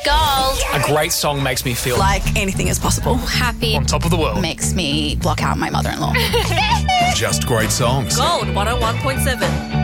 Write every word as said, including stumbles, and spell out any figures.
Gold. A great song makes me feel Like anything is possible. Happy. on top of the world. Makes me block out my mother-in-law. Just great songs. Gold one oh one point seven.